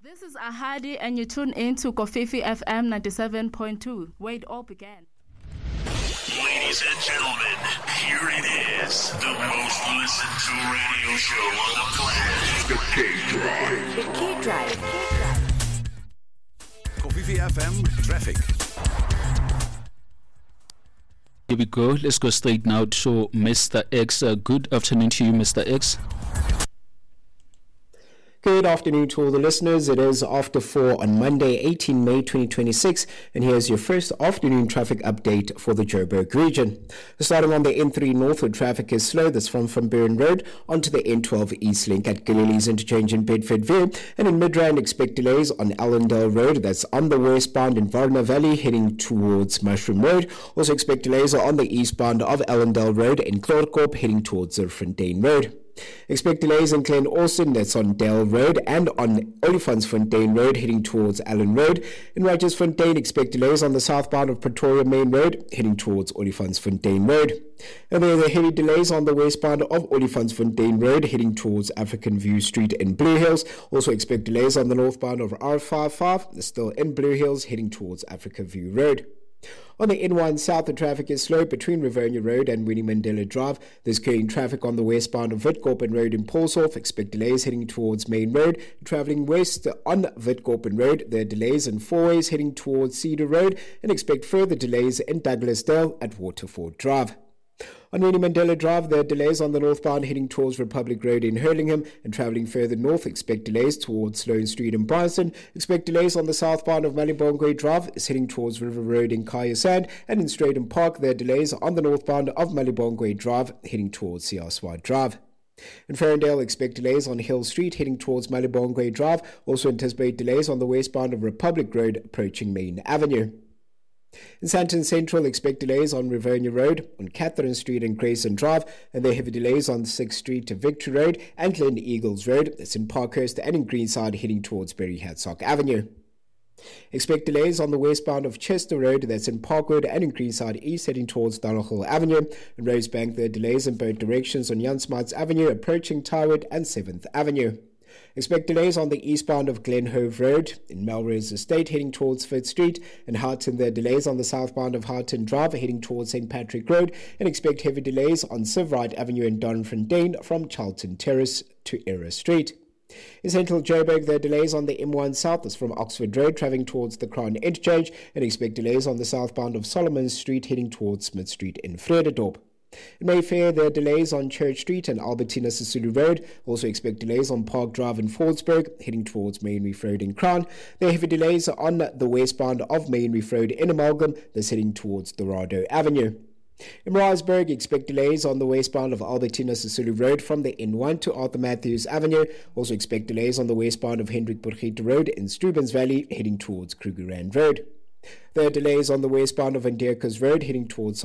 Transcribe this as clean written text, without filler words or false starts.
This is Ahadi, and you tune in to Kofifi FM 97.2, where it all began. Ladies and gentlemen, here it is, the most listened to radio show on the planet. The K-Drive. The K-Drive. Kofifi FM Traffic. Here we go. Let's go straight now to Mr. X. Good afternoon to you, Mr. X. Good afternoon to all the listeners. It is after 4 on Monday, 18 May 2026, and here's your first afternoon traffic update for the Joburg region. Starting on the N3 northward, traffic is slow. That's from Buren Road onto the N12 East Link at Galilee's interchange in Bedfordville, and in Midrand, expect delays on Allendale Road. That's on the westbound in Varna Valley heading towards Mushroom Road. Also expect delays on the eastbound of Allendale Road in Klorkop heading towards Zerfontein Road. Expect delays in Glen Austin, that's on Dale Road, and on Olifantsfontein Road heading towards Allen Road. In Rightersfontein, expect delays on the southbound of Pretoria Main Road heading towards Olifantsfontein Road. And there are heavy delays on the westbound of Olifantsfontein Road heading towards African View Street in Blue Hills. Also expect delays on the northbound of R55, still in Blue Hills heading towards Africa View Road. On the N1 south, the traffic is slow between Rivonia Road and Winnie Mandela Drive. There's current traffic on the westbound of Witkoppen Road in Paulshof. Expect delays heading towards Main Road. Travelling west on Witkoppen Road, there are delays in four ways heading towards Cedar Road, and expect further delays in Douglasdale at Waterford Drive. On Winnie Mandela Drive, there are delays on the northbound heading towards Republic Road in Hurlingham, and travelling further north, expect delays towards Sloane Street in Bryanston. Expect delays on the southbound of Malibongwe Drive is heading towards River Road in Kaya Sand, and in Stratham Park, there are delays on the northbound of Malibongwe Drive heading towards Siaswa Drive. In Ferndale, expect delays on Hill Street heading towards Malibongwe Drive. Also anticipate delays on the westbound of Republic Road approaching Main Avenue. In Sandton Central, expect delays on Rivonia Road, on Catherine Street and Grayson Drive, and there are heavy delays on 6th Street to Victory Road and Glen Eagles Road. It's in Parkhurst and in Greenside heading towards Berry Hadsock Avenue. Expect delays on the westbound of Chester Road, that's in Parkwood, and in Greenside East heading towards Dalrymple Avenue. In Rosebank, there are delays in both directions on Jan Smuts Avenue approaching Tywood and 7th Avenue. Expect delays on the eastbound of Glenhove Road in Melrose Estate heading towards 5th Street. In Houghton, there are delays on the southbound of Houghton Drive heading towards St. Patrick Road, and expect heavy delays on Sivright Avenue in Donfontein from Charlton Terrace to Era Street. In Central Joburg, there are delays on the M1 South, that's from Oxford Road travelling towards the Crown Interchange, and expect delays on the southbound of Solomon Street heading towards Smith Street in Vredendorp. In Mayfair, there are delays on Church Street and Albertina Sisulu Road. Also expect delays on Park Drive in Fordsburg, heading towards Main Reef Road in Crown. There are heavy delays on the westbound of Main Reef Road in Amalgam, that's heading towards Dorado Avenue. In Maritzburg, expect delays on the westbound of Albertina Sisulu Road from the N1 to Arthur Matthews Avenue. Also expect delays on the westbound of Hendrik Burgita Road in Strubens Valley, heading towards Krugerrand Road. There are delays on the westbound of Van Dierkes Road heading towards